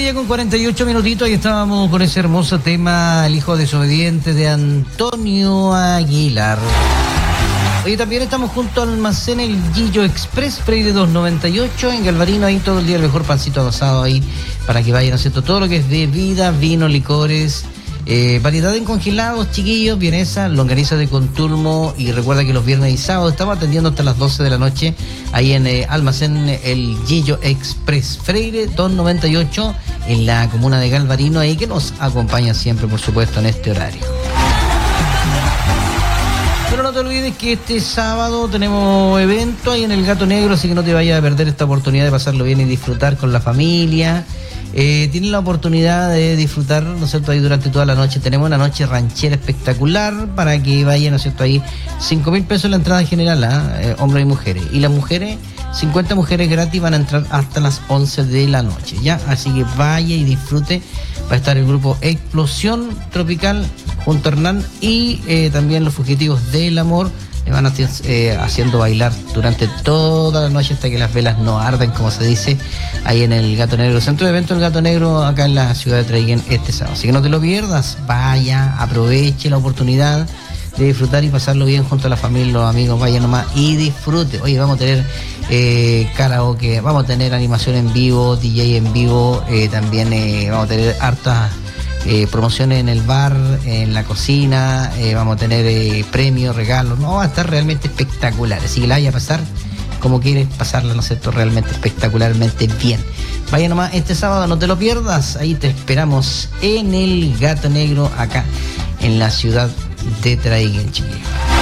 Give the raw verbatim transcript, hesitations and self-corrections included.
día con cuarenta y ocho minutitos, y estábamos con ese hermoso tema, El hijo desobediente de Antonio Aguilar. Hoy también estamos junto al almacén El Gillo Express, Freire doscientos noventa y ocho, en Galvarino, ahí todo el día el mejor pancito adosado ahí, para que vayan haciendo todo lo que es bebida, vino, licores, eh, variedad en congelados, chiquillos, vienesa, longaniza de conturmo, y recuerda que los viernes y sábados estamos atendiendo hasta las doce de la noche, ahí en eh, almacén El Gillo Express, Freire doscientos noventa y ocho, en la comuna de Galvarino, ahí que nos acompaña siempre, por supuesto, en este horario. Pero no te olvides que este sábado tenemos evento ahí en el Gato Negro, así que no te vayas a perder esta oportunidad de pasarlo bien y disfrutar con la familia. Eh, tienen la oportunidad de disfrutar, ¿no es cierto?, ahí durante toda la noche. Tenemos una noche ranchera espectacular para que vayan, ¿no es cierto?, ahí cinco mil pesos la entrada general, ¿eh? Eh, hombres y mujeres. Y las mujeres, cincuenta mujeres gratis, van a entrar hasta las once de la noche, ¿ya? Así que vaya y disfrute. Va a estar el grupo Explosión Tropical junto a Hernán y eh, también los Fugitivos del Amor. Le van a, eh, haciendo bailar durante toda la noche hasta que las velas no arden, como se dice, ahí en el Gato Negro, centro de eventos El Gato Negro, acá en la ciudad de Traiguén, este sábado. Así que no te lo pierdas, vaya, aproveche la oportunidad de disfrutar y pasarlo bien junto a la familia, los amigos, vaya nomás y disfrute. Oye, vamos a tener eh, karaoke, vamos a tener animación en vivo, D J en vivo, eh, también eh, vamos a tener hartas Eh, promociones en el bar, en la cocina, eh, vamos a tener eh, premios, regalos, no, va a estar realmente espectacular, así que la vaya a pasar como quieres pasarla, ¿no es cierto?, realmente espectacularmente bien. Vaya nomás este sábado, no te lo pierdas, ahí te esperamos en el Gato Negro, acá en la ciudad de Traiguén, chiquillos.